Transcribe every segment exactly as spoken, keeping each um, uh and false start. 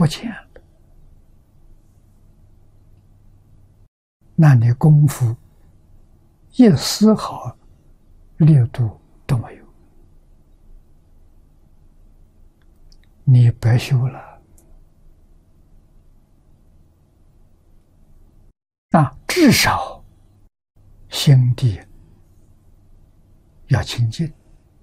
不见了，那你功夫一丝毫力度都没有，你白修了。啊，至少心地要清净，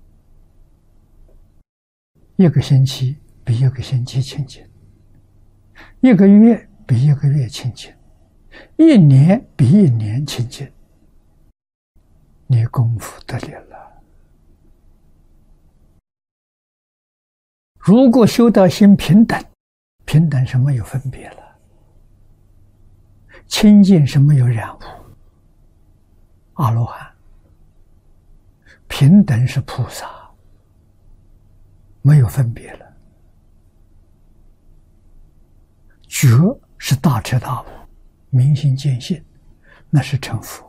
一个星期比一个星期清净，一个月比一个月清净，一年比一年清净，你功夫得力了。如果修到心平等，平等是没有分别了，清净是没有染污，阿罗汉；平等是菩萨，没有分别了。觉是大彻大悟，明心见性，那是成佛。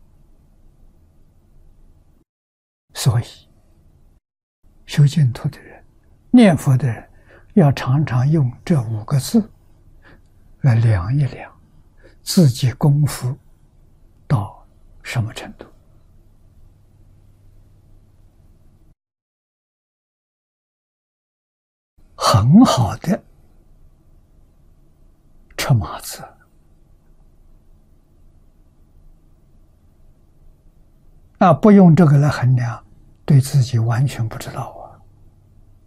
所以修净土的人，念佛的人，要常常用这五个字来量一量自己功夫到什么程度。很好的车马子，那不用这个来衡量，对自己完全不知道啊。